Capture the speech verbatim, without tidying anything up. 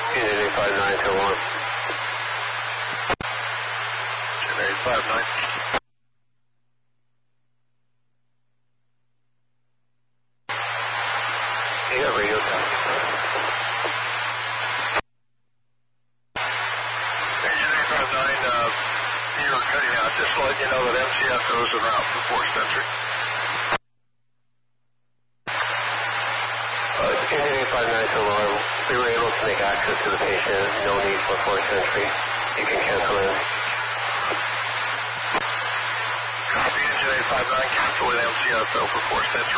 Unit eight five nine to one. Unit eight five nine. You got radio time. Hey, Unit eight five nine, uh, you were cutting out. Just to let you know that M C F goes en route for Forest Entry. Uh, Unit eight five nine to one. We were able to make access to the patient. No need for Forest Entry. You can cancel in. Copy, Unit eight five nine, cancel with M C F for Forest Entry.